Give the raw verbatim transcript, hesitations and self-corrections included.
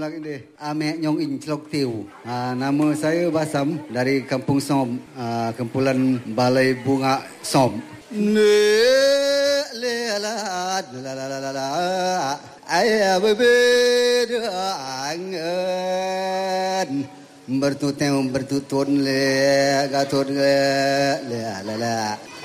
lagi ni. Amek Nyong In Celok Tiu. Uh, nama saya Basam dari Kampung Som, uh, kumpulan Balai Bunga Som. Ayah berbedangan bertutun bertutun le gatot le le le.